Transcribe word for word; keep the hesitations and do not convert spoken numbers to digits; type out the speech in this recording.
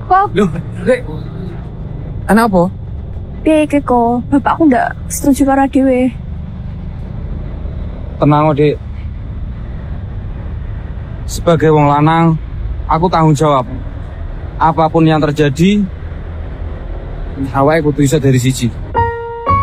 Kok? Loh, Dek. Anak apa? Piye iki kok? Bapakku ndak setuju karo dhewe. Tenang, Dek. Sebagai wong lanang, aku tanggung jawab. Apapun yang terjadi, awake kudu iso dari siji.